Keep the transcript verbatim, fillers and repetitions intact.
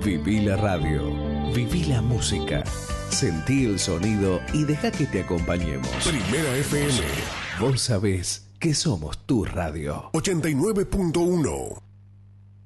Viví la radio, viví la música, sentí el sonido y deja que te acompañemos. Primera F M. Vos sabés que somos tu radio. ochenta y nueve punto uno.